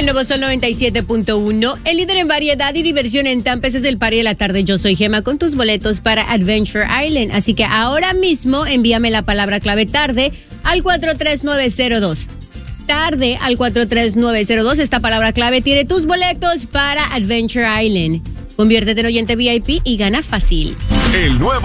Nuevo Sol 97.1, el líder en variedad y diversión en Tampa. Ese es el party de la tarde. Yo soy Gema con tus boletos para Adventure Island. Así que ahora mismo envíame la palabra clave tarde al 43902. Tarde al 43902. Esta palabra clave tiene tus boletos para Adventure Island. Conviértete en oyente VIP y gana fácil. El nuevo